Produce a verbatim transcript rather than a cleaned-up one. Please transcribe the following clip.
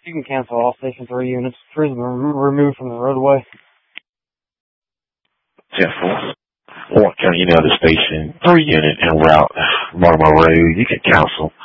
You can cancel all Station three units. Trees have been removed from the roadway. ten four. Warren County, you know, the Station three unit en route, Mortimer Road. You can cancel